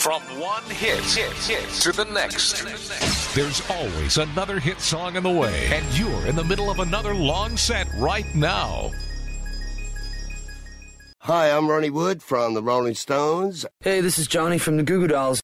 From one hit to the next. There's always another hit song in the way, and you're in the middle of another long set right now. Hi, I'm Ronnie Wood from the Rolling Stones. Hey, this is Johnny from the Goo Goo Dolls.